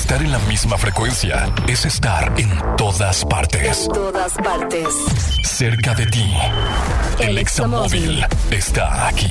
Estar en la misma frecuencia es estar en todas partes. En todas partes. Cerca de ti. El Examóvil está aquí.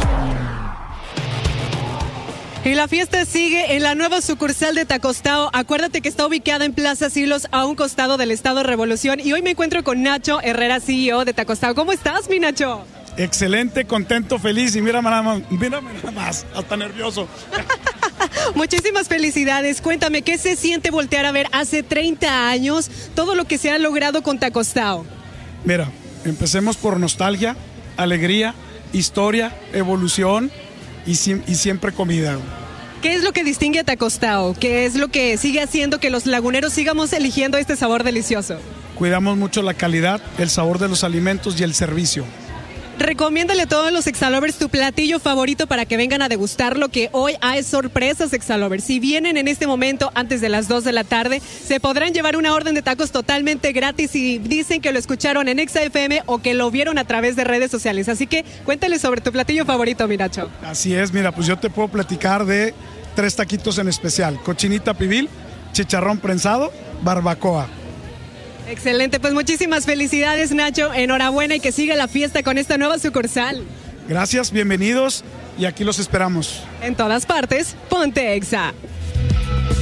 Y la fiesta sigue en la nueva sucursal de Tacostao. Acuérdate que está ubicada en Plaza Silos, a un costado del Estado Revolución. Y hoy me encuentro con Nacho Herrera, CEO de Tacostao. ¿Cómo estás, mi Nacho? Excelente, contento, feliz y mírame nada más, hasta nervioso. Muchísimas felicidades. Cuéntame, ¿qué se siente voltear a ver hace 30 años todo lo que se ha logrado con Tacostao? Mira, empecemos por nostalgia, alegría, historia, evolución y siempre comida. ¿Qué es lo que distingue a Tacostao? ¿Qué es lo que sigue haciendo que los laguneros sigamos eligiendo este sabor delicioso? Cuidamos mucho la calidad, el sabor de los alimentos y el servicio. Recomiéndale a todos los Exalovers tu platillo favorito para que vengan a degustarlo, que hoy hay sorpresas, Exalovers. Si vienen en este momento antes de las 2 de la tarde, se podrán llevar una orden de tacos totalmente gratis y dicen que lo escucharon en Exa FM o que lo vieron a través de redes sociales. Así que cuéntale sobre tu platillo favorito, mi Nacho. Así es, mira, pues yo te puedo platicar de 3 taquitos en especial: cochinita pibil, chicharrón prensado, barbacoa. Excelente, pues muchísimas felicidades, Nacho, enhorabuena y que siga la fiesta con esta nueva sucursal. Gracias, bienvenidos y aquí los esperamos. En todas partes, ponte Exa.